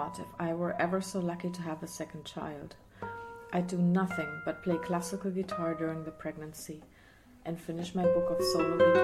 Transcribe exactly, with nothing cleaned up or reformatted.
God if I were ever so lucky to have a second child. I'd do nothing but play classical guitar during the pregnancy and finish my book of solo guitar